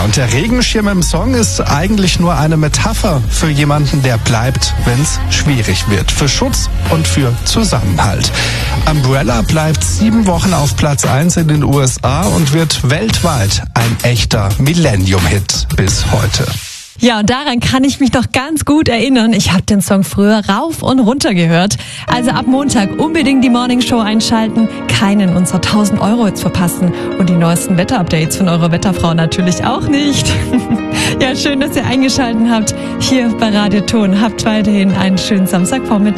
Und der Regenschirm im Song ist eigentlich nur eine Metapher für jemanden, der bleibt, wenn's schwierig wird. Für Schutz und für Zusammenhalt. Umbrella bleibt 7 Wochen auf Platz 1 in den USA und wird weltweit ein echter Millennium-Hit bis heute. Ja, und daran kann ich mich noch ganz gut erinnern. Ich habe den Song früher rauf und runter gehört. Also ab Montag unbedingt die Morning Show einschalten, keinen unserer 1000 € jetzt verpassen und die neuesten Wetterupdates von eurer Wetterfrau natürlich auch nicht. Ja, schön, dass ihr eingeschaltet habt hier bei Radio Ton. Habt weiterhin einen schönen Samstagvormittag.